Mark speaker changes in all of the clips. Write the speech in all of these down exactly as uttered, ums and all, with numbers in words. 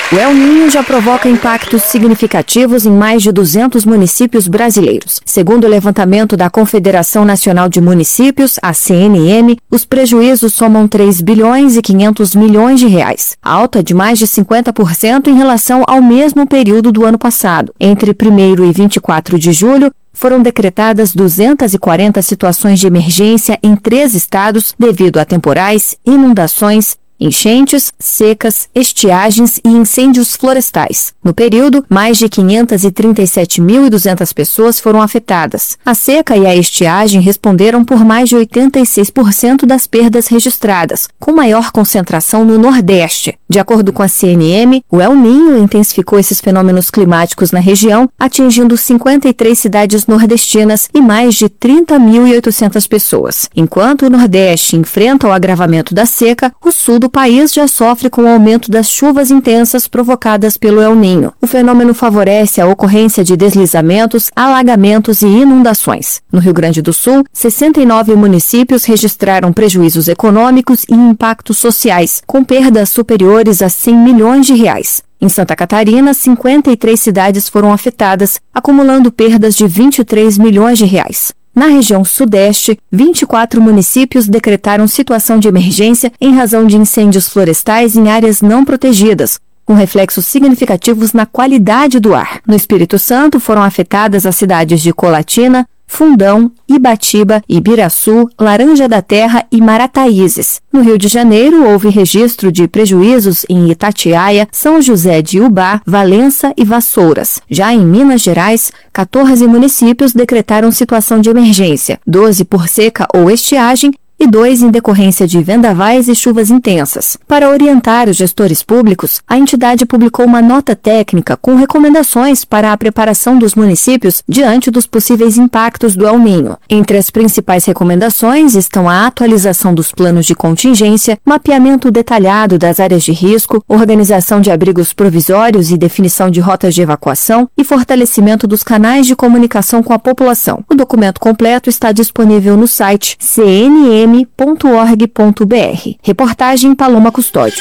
Speaker 1: O El Niño já provoca impactos significativos em mais de duzentos municípios brasileiros. Segundo o levantamento da Confederação Nacional de Municípios, a C N M, os prejuízos somam três bilhões e quinhentos milhões de reais, alta de mais de cinquenta por cento em relação ao mesmo período do ano passado. Entre primeiro e vinte e quatro de julho, foram decretadas duzentas e quarenta situações de emergência em três estados devido a temporais, inundações, enchentes, secas, estiagens e incêndios florestais. No período, mais de quinhentas e trinta e sete mil e duzentas pessoas foram afetadas. A seca e a estiagem responderam por mais de oitenta e seis por cento das perdas registradas, com maior concentração no Nordeste. De acordo com a C N M, o El Niño intensificou esses fenômenos climáticos na região, atingindo cinquenta e três cidades nordestinas e mais de trinta mil e oitocentas pessoas. Enquanto o Nordeste enfrenta o agravamento da seca, o Sul do O país já sofre com o aumento das chuvas intensas provocadas pelo El Niño. O fenômeno favorece a ocorrência de deslizamentos, alagamentos e inundações. No Rio Grande do Sul, sessenta e nove municípios registraram prejuízos econômicos e impactos sociais, com perdas superiores a cem milhões de reais. Em Santa Catarina, cinquenta e três cidades foram afetadas, acumulando perdas de vinte e três milhões de reais. Na região sudeste, vinte e quatro municípios decretaram situação de emergência em razão de incêndios florestais em áreas não protegidas, com reflexos significativos na qualidade do ar. No Espírito Santo, foram afetadas as cidades de Colatina, Fundão, Ibatiba, Ibiraçu, Laranja da Terra e Marataízes. No Rio de Janeiro, houve registro de prejuízos em Itatiaia, São José de Ubá, Valença e Vassouras. Já em Minas Gerais, quatorze municípios decretaram situação de emergência, doze por seca ou estiagem, e dois em decorrência de vendavais e chuvas intensas. Para orientar os gestores públicos, a entidade publicou uma nota técnica com recomendações para a preparação dos municípios diante dos possíveis impactos do El Niño. Entre as principais recomendações estão a atualização dos planos de contingência, mapeamento detalhado das áreas de risco, organização de abrigos provisórios e definição de rotas de evacuação e fortalecimento dos canais de comunicação com a população. O documento completo está disponível no site c n m ponto org ponto b r. Reportagem Paloma Custódio.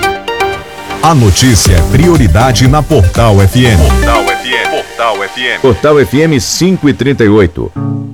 Speaker 2: A notícia é prioridade na Portal F M.
Speaker 3: Portal F M. Portal F M.
Speaker 2: Portal F M cinco e trinta e oito.